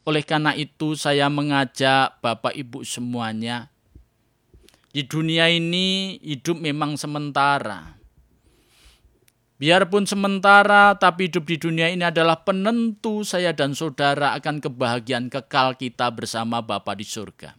Oleh karena itu saya mengajak Bapak Ibu semuanya, di dunia ini hidup memang sementara. Biarpun sementara, tapi hidup di dunia ini adalah penentu saya dan saudara akan kebahagiaan kekal kita bersama Bapa di surga.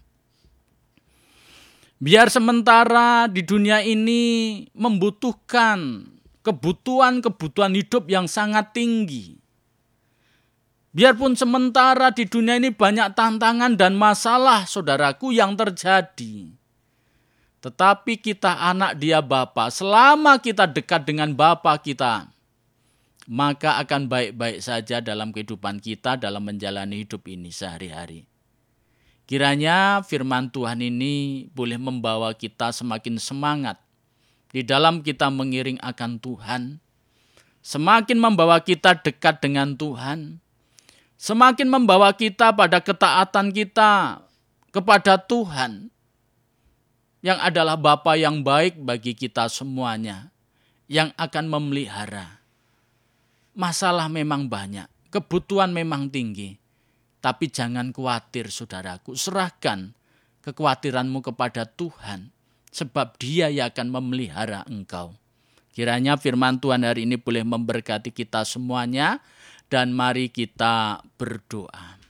Biar sementara di dunia ini membutuhkan kebutuhan hidup yang sangat tinggi. Biarpun sementara di dunia ini banyak tantangan dan masalah saudaraku yang terjadi. Tetapi kita anak Dia Bapa, selama kita dekat dengan Bapa kita, maka akan baik-baik saja dalam kehidupan kita dalam menjalani hidup ini sehari-hari. Kiranya firman Tuhan ini boleh membawa kita semakin semangat di dalam kita mengiring akan Tuhan, semakin membawa kita dekat dengan Tuhan, semakin membawa kita pada ketaatan kita kepada Tuhan, yang adalah Bapa yang baik bagi kita semuanya, yang akan memelihara. Masalah memang banyak, kebutuhan memang tinggi, tapi jangan khawatir saudaraku, serahkan kekhawatiranmu kepada Tuhan, sebab Dia yang akan memelihara engkau. Kiranya firman Tuhan hari ini boleh memberkati kita semuanya, dan mari kita berdoa.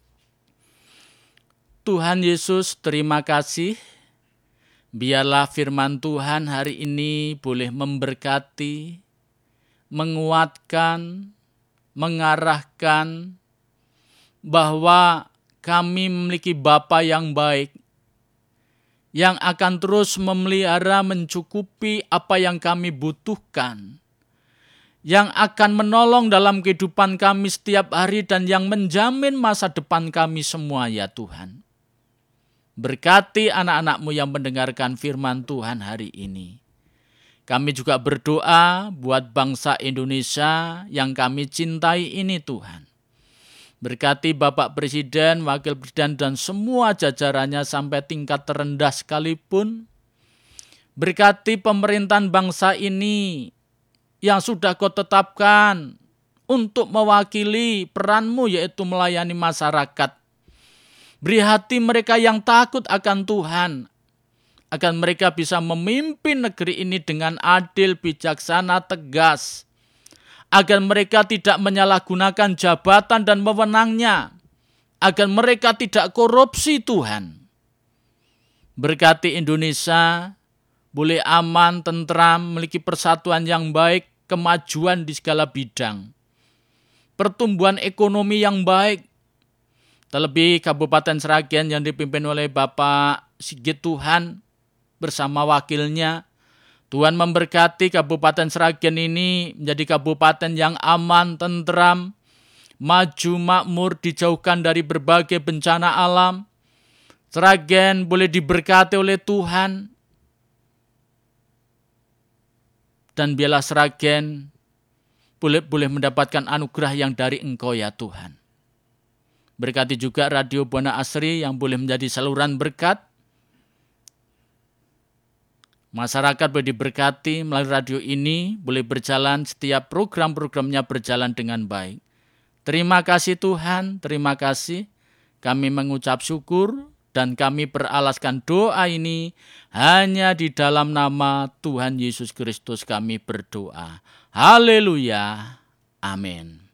Tuhan Yesus, terima kasih. Biarlah firman Tuhan hari ini boleh memberkati, menguatkan, mengarahkan, bahwa kami memiliki Bapa yang baik, yang akan terus memelihara, mencukupi apa yang kami butuhkan, yang akan menolong dalam kehidupan kami setiap hari dan yang menjamin masa depan kami semua ya Tuhan. Berkati anak-anak-Mu yang mendengarkan firman Tuhan hari ini. Kami juga berdoa buat bangsa Indonesia yang kami cintai ini Tuhan. Berkati Bapak Presiden, Wakil Presiden dan semua jajarannya sampai tingkat terendah sekalipun. Berkati pemerintahan bangsa ini yang sudah Kau tetapkan untuk mewakili peran-Mu yaitu melayani masyarakat. Beri hati mereka yang takut akan Tuhan, agar mereka bisa memimpin negeri ini dengan adil, bijaksana, tegas, agar mereka tidak menyalahgunakan jabatan dan wewenangnya, agar mereka tidak korupsi Tuhan. Berkati Indonesia, boleh aman, tentram, memiliki persatuan yang baik, kemajuan di segala bidang, pertumbuhan ekonomi yang baik. Terlebih Kabupaten Sragen yang dipimpin oleh Bapak Sigit Tuhan bersama wakilnya. Tuhan memberkati Kabupaten Sragen ini menjadi kabupaten yang aman, tentram, maju, makmur, dijauhkan dari berbagai bencana alam. Sragen boleh diberkati oleh Tuhan. Dan biarlah Sragen boleh mendapatkan anugerah yang dari Engkau ya Tuhan. Berkati juga Radio Buana Asri yang boleh menjadi saluran berkat. Masyarakat boleh diberkati melalui radio ini, boleh berjalan, setiap program-programnya berjalan dengan baik. Terima kasih Tuhan, terima kasih. Kami mengucap syukur dan kami beralaskan doa ini hanya di dalam nama Tuhan Yesus Kristus kami berdoa. Haleluya. Amin.